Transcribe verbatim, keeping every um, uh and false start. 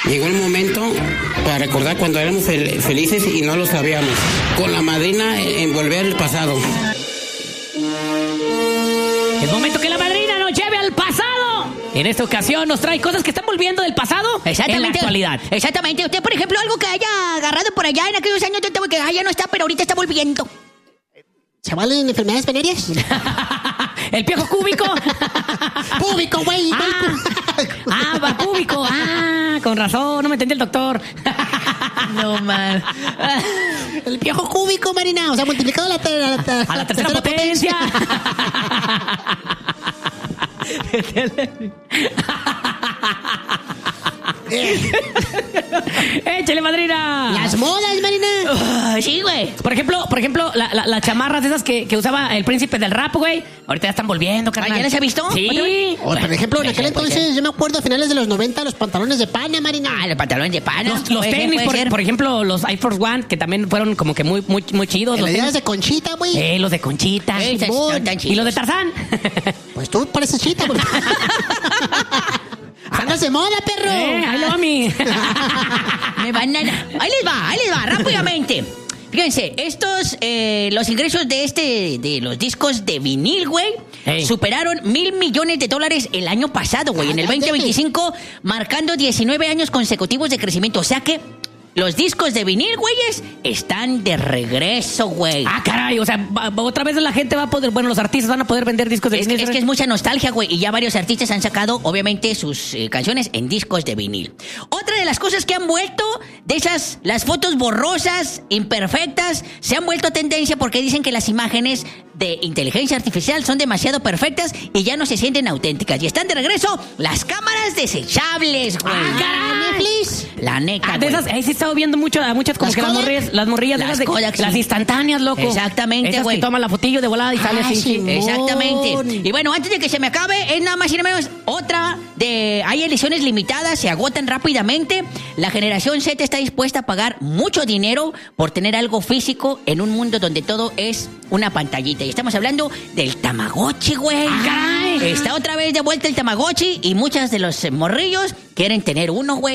Llegó el momento para recordar cuando éramos fel- felices y no lo sabíamos. Con la madrina en volver al pasado. Es momento que la madrina nos lleve al pasado. En esta ocasión nos trae cosas que están volviendo del pasado en la actualidad. Exactamente. Usted, por ejemplo, algo que haya agarrado por allá en aquellos años que ah, ya no está, pero ahorita está volviendo. ¿Se valen enfermedades venéreas? El piojo cúbico. Púbico, güey. Ah, ah, va púbico. Ah, con razón, no me entendí el doctor. No, man. El piojo cúbico, Marina. O sea, multiplicado a la, ter- a la, ter- A la tercera potencia. Échale, madrina. Las modas, Marina. Uh, sí, güey. Por ejemplo, por ejemplo, la, la, las chamarras esas que, que usaba el príncipe del rap, güey. Ahorita ya están volviendo, carnal. ¿Ya les ha visto? Sí. O, por ejemplo, en aquel Puede ser, entonces, yo me acuerdo a finales de los noventa, los pantalones de pana, Marina. Ah, los pantalones de pana. Los, los Puede ser, tenis, puede por, ser. por ejemplo, los Air Force One, que también fueron como que muy, muy, muy chidos. En Los las ideas tenis. de Conchita, güey. Eh, los de Conchita. Eh, están- Simón. están Y chidos. los de Tarzán. Pues tú pareces chita, güey. Andas de moda, perro. Eh, ahí lo va mi. Me van a... Ahí les va, ahí les va, rápidamente. Fíjense, estos, eh, los ingresos de este, de los discos de vinil, güey, Hey. superaron mil millones de dólares el año pasado, güey, en el Ah, veinte ándale. veinticinco, marcando diecinueve años consecutivos de crecimiento. O sea que los discos de vinil, güeyes, están de regreso, güey. Ah, caray, o sea, va- va- otra vez la gente va a poder, bueno, los artistas van a poder vender discos de Es, vinil. es que es mucha nostalgia, güey, y ya varios artistas han sacado, obviamente, sus eh, canciones en discos de vinil. Otra de las cosas que han vuelto, de esas, las fotos borrosas, imperfectas, se han vuelto tendencia porque dicen que las imágenes de inteligencia artificial son demasiado perfectas y ya no se sienten auténticas. Y están de regreso las cámaras desechables, güey. Ah, caray. Netflix. La neta, Ah, de güey. esas, ahí sí he estado viendo mucho, a muchas como ¿Las que las Kodak? morrillas, las morrillas de Las esas de, Kodak, sí. las instantáneas, loco. Exactamente, Esas güey. que toman la fotillo de volada y sale Ah, así. sí. Exactamente. Y bueno, antes de que se me acabe, es nada más y nada menos otra de... Hay ediciones limitadas, se agotan rápidamente. La generación Z está dispuesta a pagar mucho dinero por tener algo físico en un mundo donde todo es una pantallita. Y estamos hablando del Tamagotchi, güey. Ah, caray. Está otra vez de vuelta el Tamagotchi y muchas de los eh, morrillos quieren tener uno, güey.